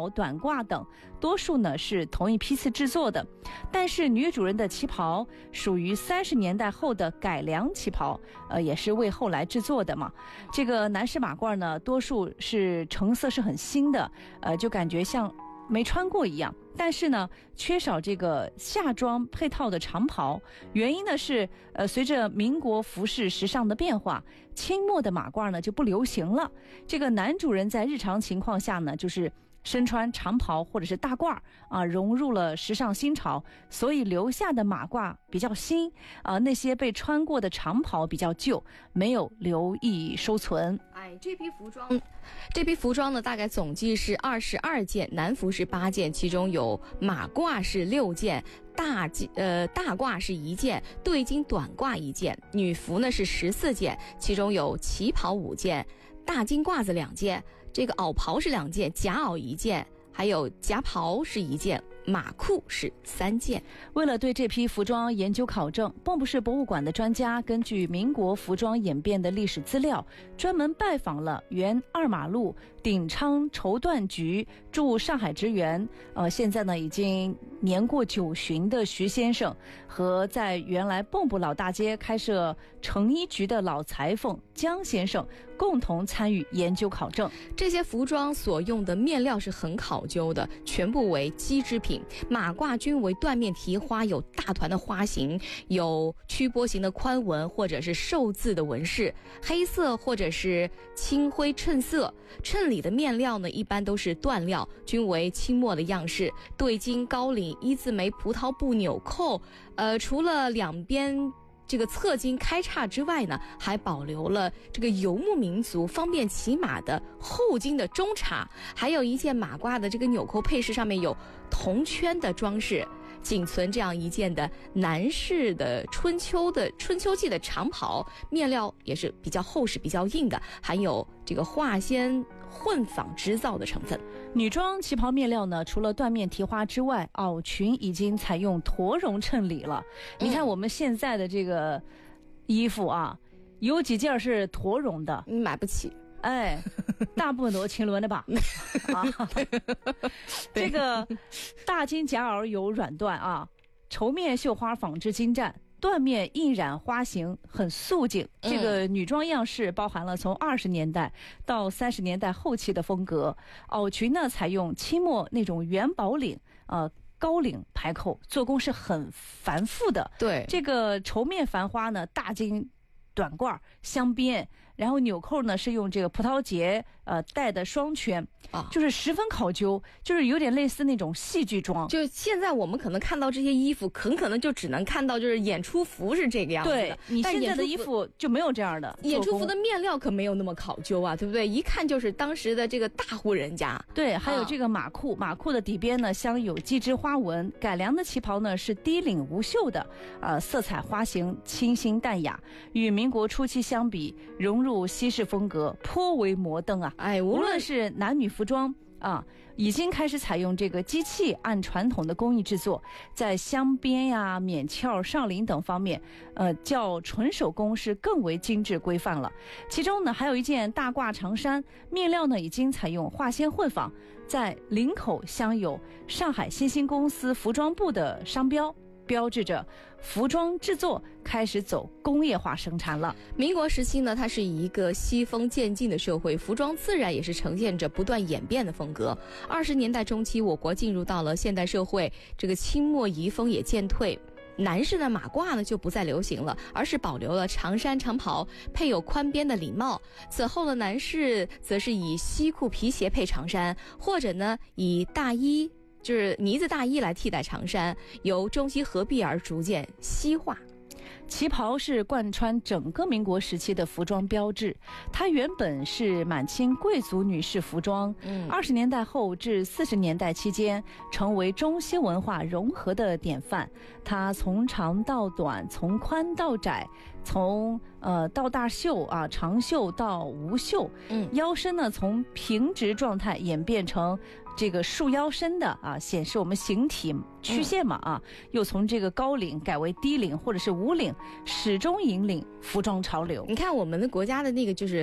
袍、短褂等，多数呢是同一批次制作的。但是女主人的旗袍属于30年代后的改良旗袍，也是为后来制作的嘛。这个男士马褂呢，多数是成色是很新的，就感觉像没穿过一样。但是呢，缺少这个夏装配套的长袍，原因呢是随着民国服饰时尚的变化，清末的马褂呢就不流行了。这个男主人在日常情况下呢，就是身穿长袍或者是大褂啊，融入了时尚新潮，所以留下的马褂比较新啊，那些被穿过的长袍比较旧，没有留意收存。 这批服装呢，大概总计是22件，男服是8件，其中有马褂是6件。大褂是1件，对襟短褂1件，女服呢是14件，其中有旗袍5件，大襟褂子2件，这个袄袍是2件，夹袄1件，还有夹袍是1件，马裤是3件。 为了对这批服装研究考证，蚌埠市博物馆的专家根据民国服装演变的历史资料，专门拜访了原2马路鼎昌绸缎局驻上海职员，现在呢已经年过90旬的徐先生，和在原来蚌埠老大街开设成衣局的老裁缝江先生共同参与研究考证。 这些服装所用的面料是很考究的，全部为机织品，马褂均为缎面提花，有大团的花型，有曲波形的宽纹或者是寿字的纹饰，黑色或者是青灰衬色。衬里的面料呢，一般都是缎料，均为清末的样式，对襟高领1字眉葡萄布纽扣，除了两边这个侧襟开叉之外呢，还保留了这个游牧民族方便骑马的后襟的中叉，还有一件马褂的这个纽扣配饰上面有铜圈的装饰。仅存这样一件的男士的春秋季的长袍，面料也是比较厚实比较硬的，含有这个化纤混纺织造的成分。 女装旗袍面料呢，除了缎面提花之外，袄裙已经采用驼绒衬里了。你看我们现在的这个衣服啊，有几件是驼绒的， 你买不起。 大部分都是秦伦的吧？这个大襟夹袄有软缎啊，绸面绣花纺织精湛，缎面印染花型很素净。这个女装样式包含了从20年代到30年代后期的风格。袄裙呢，采用清末那种元宝领，高领排扣，做工是很繁复的。 对， 这个绸面繁花呢，大襟短褂镶边，然后纽扣呢是用这个葡萄结带的双圈，就是十分考究，就是有点类似那种戏剧装。 就现在我们可能看到这些衣服，很可能就只能看到就是演出服是这个样子的。 对，你现在的衣服就没有这样的。 演出服的面料可没有那么考究啊，对不对？一看就是当时的这个大户人家。 对，还有这个马裤，马裤的底边呢镶有机织花纹。改良的旗袍呢是低领无袖的，色彩花型清新淡雅，与民国初期相比，融入西式风格，颇为摩登啊！无论是男女服装已经开始采用这个机器，按传统的工艺制作，在镶边呀、冕翘、上领等方面，较纯手工是更为精致规范了。其中呢，还有一件大褂长衫，面料呢已经采用化纤混纺，在领口镶有上海新兴公司服装部的商标，标志着服装制作开始走工业化生产了。 民国时期呢，它是一个西风渐进的社会，服装自然也是呈现着不断演变的风格。20年代中期，我国进入到了现代社会，这个清末遗风也渐退，男士的马褂呢就不再流行了，而是保留了长衫长袍，配有宽边的礼帽。此后的男士则是以西裤皮鞋配长衫，或者呢以大衣就是呢子大衣来替代长衫，由中西合璧而逐渐西化。 旗袍是贯穿整个民国时期的服装标志，它原本是满清贵族女士服装，20年代后至40年代期间成为中西文化融合的典范。它从长到短，从宽到窄，从到大袖长袖到无袖，腰身呢从平直状态演变成这个束腰身的显示我们形体曲线嘛又从这个高领改为低领或者是无领，始终引领服装潮流。 你看我们的国家的那个就是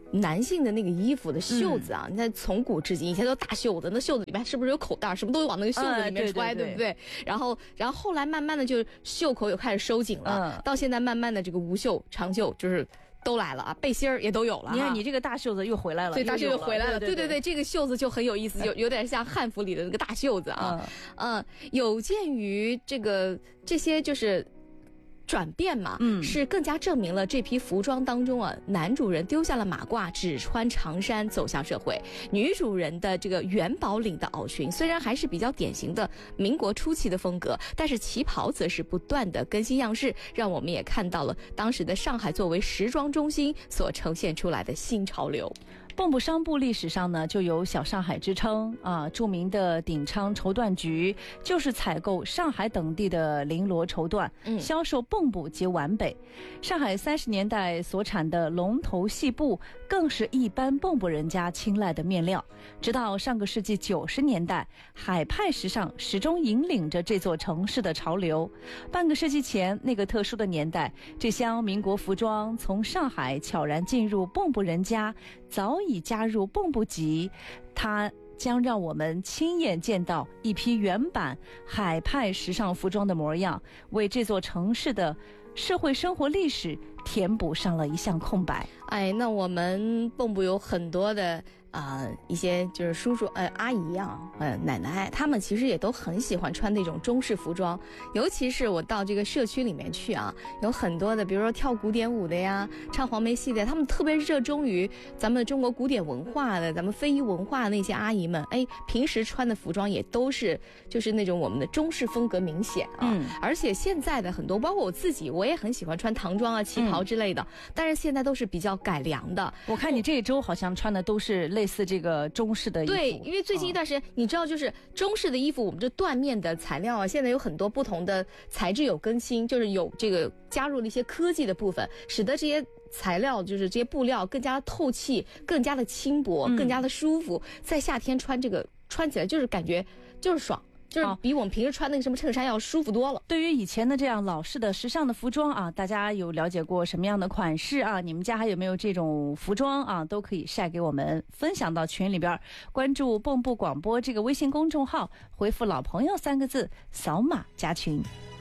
男性的那个衣服的袖子啊，你看从古至今，以前都大袖子，那袖子里面是不是有口袋，什么都往那个袖子里面揣，对不对？然后后来慢慢的就袖口又开始收紧了，到现在慢慢的这个无袖、长袖就是都来了啊，背心儿也都有了。 你看你这个大袖子又回来了， 对，大袖又回来了， 对， 这个袖子就很有意思，有点像汉服里的那个大袖子啊。有鉴于这些就是转变嘛，是更加证明了这批服装当中啊，男主人丢下了马褂，只穿长衫走向社会；女主人的这个元宝领的袄裙，虽然还是比较典型的民国初期的风格，但是旗袍则是不断的更新样式，让我们也看到了当时的上海作为时装中心所呈现出来的新潮流。 蚌埠商埠历史上呢就有小上海之称啊，著名的鼎昌绸缎局就是采购上海等地的绫罗绸缎，销售蚌埠及皖北。上海30年代所产的龙头细布更是一般蚌埠人家青睐的面料。直到上个世纪90年代，海派时尚始终引领着这座城市的潮流。半个世纪前那个特殊的年代，这厢民国服装从上海悄然进入蚌埠人家，早已加入蚌埠籍，它将让我们亲眼见到一批原版海派时尚服装的模样，为这座城市的社会生活历史填补上了一项空白。 那我们蚌埠有很多的一些就是叔叔阿姨啊奶奶，他们其实也都很喜欢穿那种中式服装，尤其是我到这个社区里面去啊，有很多的比如说跳古典舞的呀，唱黄梅戏的，他们特别热衷于咱们中国古典文化的，咱们非遗文化的那些阿姨们，平时穿的服装也都是就是那种我们的中式风格明显啊。而且现在的很多包括我自己，我也很喜欢穿唐装啊旗袍之类的，但是现在都是比较改良的。 我看你这一周好像穿的都是类似这个中式的衣服。 对，因为最近一段时间你知道就是中式的衣服，我们这缎面的材料啊，现在有很多不同的材质有更新，就是有这个加入了一些科技的部分，使得这些材料就是这些布料更加透气，更加的轻薄，更加的舒服，在夏天穿起来就是感觉就是爽，就是比我们平时穿那个什么衬衫要舒服多了。 对于以前的这样老式的时尚的服装啊，大家有了解过什么样的款式啊？你们家还有没有这种服装啊？都可以晒给我们，分享到群里边。关注蚌埠广播这个微信公众号，回复老朋友3个字，扫码加群。